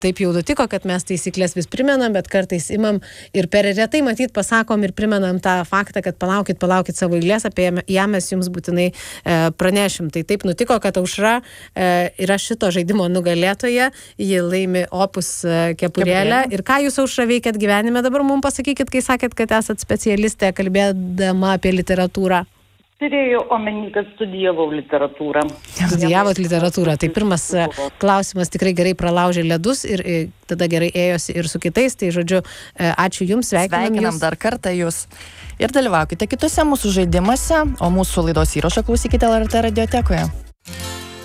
taip jau nutiko, kad mes taisyklės vis primenam, bet kartais imam ir per retai matyt pasakom ir primenam tą faktą, kad palaukit savo eilės, apie ją mes jums būtinai pranešim. Tai taip nutiko, kad Aušra yra šito žaidimo nugalėtoja, ji laimi Opus kepurėlę. Ir ką jūs, Aušra, veikėt gyvenime dabar, mums pasakykit, kai sakėt, kad esat specialistė kalbėdama apie literatūrą. Turėjau omeny, kad studijavau literatūrą. Studijavot literatūrą. Tai pirmas klausimas tikrai gerai pralaužė ledus ir tada gerai ėjosi ir su kitais. Tai žodžiu, ačiū Jums, sveikinam dar kartą Jūs. Ir dalyvaukite kitose mūsų žaidimuose, o mūsų laidos įrašą klausykite LRT radiotekoje.